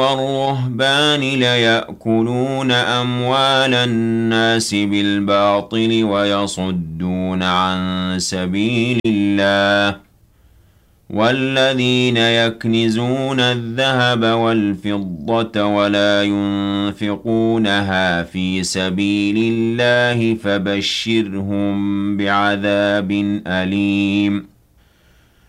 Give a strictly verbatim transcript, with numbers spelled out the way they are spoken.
والرهبان ليأكلون أموال الناس بالباطل ويصدون عن سبيل الله والذين يكنزون الذهب والفضة ولا ينفقونها في سبيل الله فبشرهم بعذاب أليم